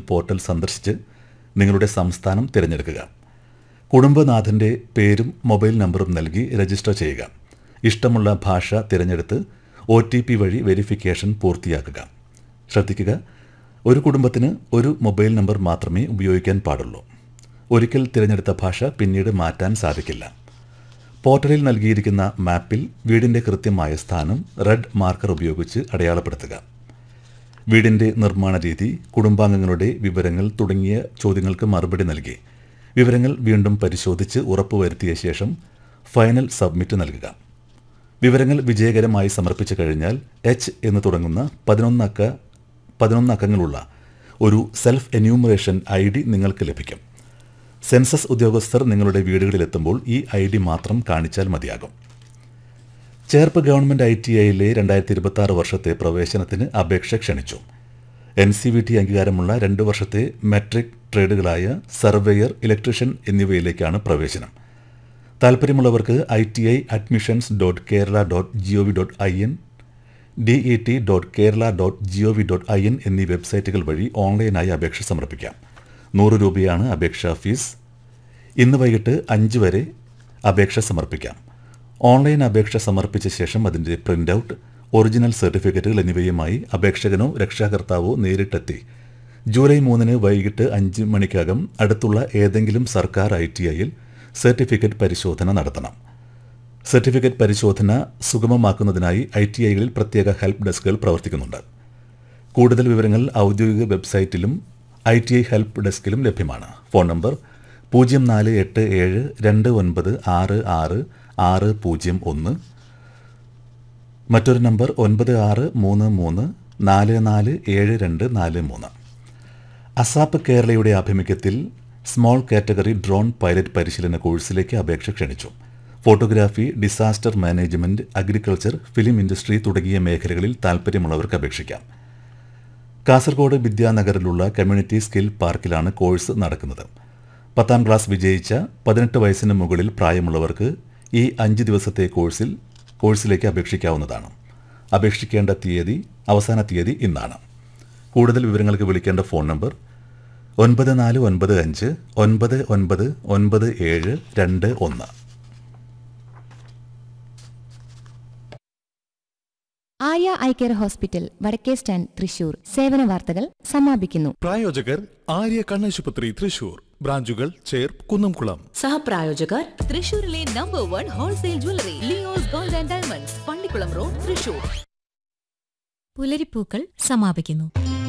Portal സന്ദർശിച്ച് നിങ്ങളുടെ സംസ്ഥാനം തിരഞ്ഞെടുക്കുക. കുടുംബനാഥൻ്റെ പേരും മൊബൈൽ നമ്പറും നൽകി രജിസ്റ്റർ ചെയ്യുക. ഇഷ്ടമുള്ള ഭാഷ തിരഞ്ഞെടുത്ത് OTP വഴി വെരിഫിക്കേഷൻ പൂർത്തിയാക്കുക. ശ്രദ്ധിക്കുക, ഒരു കുടുംബത്തിന് ഒരു മൊബൈൽ നമ്പർ മാത്രമേ ഉപയോഗിക്കാൻ പാടുള്ളൂ. ഒരിക്കൽ തിരഞ്ഞെടുത്ത ഭാഷ പിന്നീട് മാറ്റാൻ സാധിക്കില്ല. പോർട്ടലിൽ നൽകിയിരിക്കുന്ന മാപ്പിൽ വീടിൻ്റെ കൃത്യമായ സ്ഥാനം റെഡ് മാർക്കർ ഉപയോഗിച്ച് അടയാളപ്പെടുത്തുക. വീടിൻ്റെ നിർമ്മാണ രീതി, കുടുംബാംഗങ്ങളുടെ വിവരങ്ങൾ തുടങ്ങിയ ചോദ്യങ്ങൾക്ക് മറുപടി നൽകി വിവരങ്ങൾ വീണ്ടും പരിശോധിച്ച് ഉറപ്പുവരുത്തിയ ശേഷം ഫൈനൽ സബ്മിറ്റ് നൽകുക. വിവരങ്ങൾ വിജയകരമായി സമർപ്പിച്ചു കഴിഞ്ഞാൽ H എന്ന് തുടങ്ങുന്ന 11 അക്കങ്ങളുള്ള ഒരു സെൽഫ് എന്യൂമറേഷൻ ID നിങ്ങൾക്ക് ലഭിക്കും. സെൻസസ് ഉദ്യോഗസ്ഥർ നിങ്ങളുടെ വീടുകളിലെത്തുമ്പോൾ ഈ ID മാത്രം കാണിച്ചാൽ മതിയാകും. ചേർപ്പ് ഗവൺമെൻറ് ITIയിലെ 2026 വർഷത്തെ പ്രവേശനത്തിന് അപേക്ഷ ക്ഷണിച്ചു. NCVT അംഗീകാരമുള്ള 2 വർഷത്തെ മെട്രിക് ട്രേഡുകളായ സർവേയർ, ഇലക്ട്രീഷ്യൻ എന്നിവയിലേക്കാണ് പ്രവേശനം. താൽപ്പര്യമുള്ളവർക്ക് iti.admissions.kerala.gov.in, det.kerala.gov.in എന്നീ വെബ്സൈറ്റുകൾ വഴി ഓൺലൈനായി അപേക്ഷ സമർപ്പിക്കാം. 100 രൂപയാണ് അപേക്ഷാ ഫീസ്. ഇന്ന് വൈകിട്ട് 5 വരെ അപേക്ഷ സമർപ്പിക്കാം. ഓൺലൈൻ അപേക്ഷ സമർപ്പിച്ച ശേഷം അതിൻ്റെ പ്രിൻ്റ് ഔട്ട്, ഒറിജിനൽ സർട്ടിഫിക്കറ്റുകൾ എന്നിവയുമായി അപേക്ഷകനോ രക്ഷാകർത്താവോ നേരിട്ടെത്തി ജൂലൈ 3 വൈകിട്ട് 5 മണിക്കകം അടുത്തുള്ള ഏതെങ്കിലും സർക്കാർ ITIയിൽ സർട്ടിഫിക്കറ്റ് പരിശോധന നടത്തണം. സർട്ടിഫിക്കറ്റ് പരിശോധന സുഗമമാക്കുന്നതിനായി ITIകളിൽ പ്രത്യേക ഹെൽപ്പ് ഡെസ്കുകൾ പ്രവർത്തിക്കുന്നുണ്ട്. കൂടുതൽ വിവരങ്ങൾ ഔദ്യോഗിക വെബ്സൈറ്റിലും ITI ഹെൽപ്പ് ഡെസ്കിലും ലഭ്യമാണ്. ഫോൺ നമ്പർ 048729666601, മറ്റൊരു നമ്പർ 9633447243. അസാപ്പ് കേരളയുടെ ആഭിമുഖ്യത്തിൽ സ്മോൾ കാറ്റഗറി ഡ്രോൺ പൈലറ്റ് പരിശീലന കോഴ്സിലേക്ക് അപേക്ഷ ക്ഷണിച്ചു. Photography, disaster management, agriculture, film industry തുടങ്ങിയ മേഖലകളിൽ താൽപ്പര്യമുള്ളവർക്ക് അപേക്ഷിക്കാം. കാസർഗോഡ് വിദ്യാനഗറിലുള്ള കമ്മ്യൂണിറ്റി സ്കിൽ പാർക്കിലാണ് കോഴ്സ് നടക്കുന്നത്. 10ാം ക്ലാസ് വിജയിച്ച 18 വയസ്സിന് മുകളിൽ പ്രായമുള്ളവർക്ക് ഈ 5 ദിവസത്തെ കോഴ്സിലേക്ക് അപേക്ഷിക്കാവുന്നതാണ്. അപേക്ഷിക്കേണ്ട അവസാന തീയതി ഇന്നാണ്. കൂടുതൽ വിവരങ്ങൾക്ക് വിളിക്കേണ്ട phone number 9495999721. Arya eye care hospital, വടക്കേ സ്റ്റാൻഡ്, തൃശൂർ. സേവന വാർത്തകൾ സമാപിക്കുന്നു. പ്രായോജകർ ആര്യ കണ്ണാശുപത്രി, തൃശൂർ. ബ്രാഞ്ചുകൾ ചേർപ്പ്, കുന്നംകുളം. സഹപ്രായോജകർ തൃശൂരിലെ number 1 wholesale jewellery Leo's gold and diamonds, Pallikkulam road, Thrissur. പുലരിപ്പൂക്കൾ സമാപിക്കുന്നു.